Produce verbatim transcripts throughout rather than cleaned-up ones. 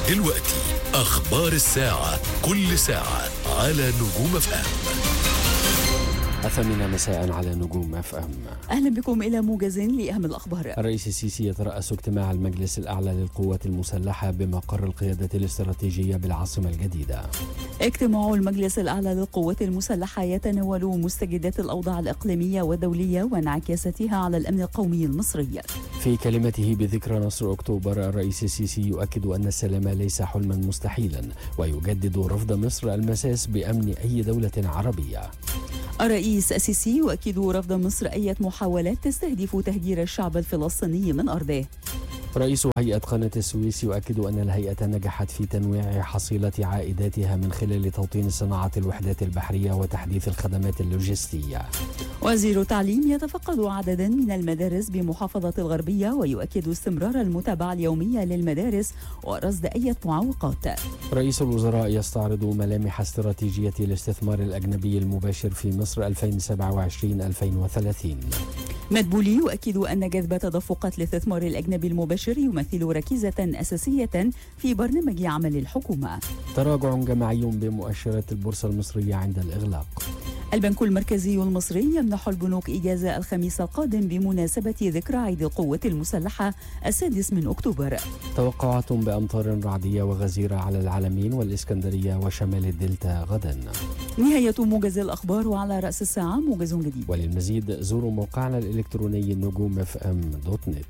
دلوقتي أخبار الساعة، كل ساعة على نجوم اف ام. الثامنة مساء على نجوم اف ام. أهلا بكم إلى موجز لأهم الأخبار. الرئيس السيسي يترأس اجتماع المجلس الأعلى للقوات المسلحة بمقر القيادة الاستراتيجية بالعاصمة الجديدة. اجتماع المجلس الأعلى للقوات المسلحة يتناول مستجدات الأوضاع الإقليمية والدولية وانعكاساتها على الأمن القومي المصري. في كلمته بذكرى نصر أكتوبر، الرئيس السيسي يؤكد أن السلام ليس حلما مستحيلا، ويجدد رفض مصر المساس بأمن أي دولة عربية. الرئيس السيسي يؤكد رفض مصر أي محاولات تستهدف تهجير الشعب الفلسطيني من أرضه. رئيس هيئة قناة السويس يؤكد أن الهيئة نجحت في تنويع حصيلة عائداتها من خلال توطين صناعة الوحدات البحرية وتحديث الخدمات اللوجستية. وزير التعليم يتفقد عددا من المدارس بمحافظة الغربية ويؤكد استمرار المتابعة اليومية للمدارس ورصد أي معوقات. رئيس الوزراء يستعرض ملامح استراتيجية الاستثمار الأجنبي المباشر في مصر ألفين وسبعة وعشرين ألفين وثلاثين. مدبولي يؤكد أن جذب تدفقات الاستثمار الأجنبي المباشر يمثل ركيزة أساسية في برنامج عمل الحكومة. تراجع جماعي بمؤشرات البورصة المصرية عند الإغلاق. البنك المركزي المصري يمنح البنوك إجازة الخميس القادم بمناسبة ذكرى عيد القوات المسلحة السادس من أكتوبر. توقعات بأمطار رعدية وغزيرة على العلمين والإسكندرية وشمال الدلتا غدا. نهاية موجز الأخبار، وعلى رأس الساعة موجز جديد. وللمزيد زوروا موقعنا الإلكتروني نجوم اف ام دوت نت.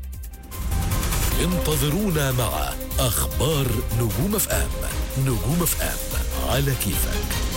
انتظرونا مع أخبار نجوم اف ام. نجوم اف ام على كيفك.